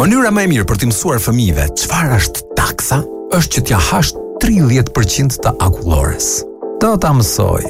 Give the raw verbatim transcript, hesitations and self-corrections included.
Mënyra më e mirë për t'i mësuar fëmijëve çfarë është taksa është që t'ja hash tridhjetë përqind të akullores. Do ta mësoj.